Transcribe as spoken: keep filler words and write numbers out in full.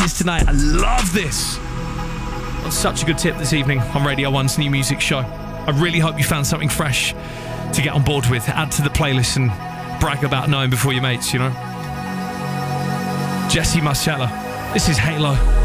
releases tonight. I love this. Got such a good tip this evening on Radio one's New Music Show. I really hope you found something fresh to get on board with, add to the playlist and brag about knowing before your mates, you know. Jesse Marcella, this is Halo.